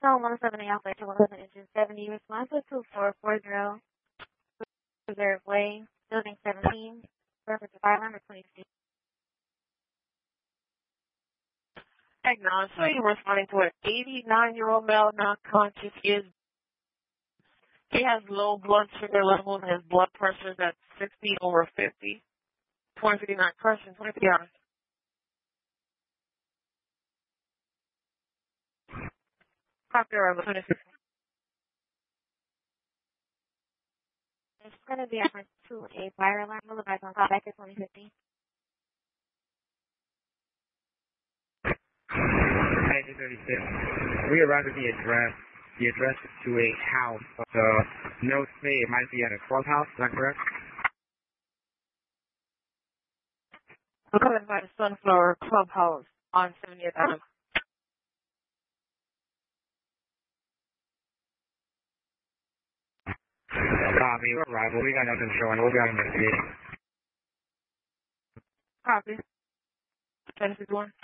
Cell 107 Alpha, 107 engine 70, response to 2440, Reserve Way, Building 17, reference 526. Acknowledge, so you're responding to an 89-year-old male, not conscious, he has low blood sugar levels and his blood pressure is at 60/50. 2059 question, 23 hours. Copy arrival 26. It's going to be reference to a fire alarm. Will advise on call back at 2050. 1936. We arrived at the address. The address is to a house. The notes say it might be at a clubhouse. Is that correct? We're coming by the Sunflower Clubhouse on 70th Avenue. Copy. Arrival. We got nothing showing. We'll be on investigation. Copy. 1061.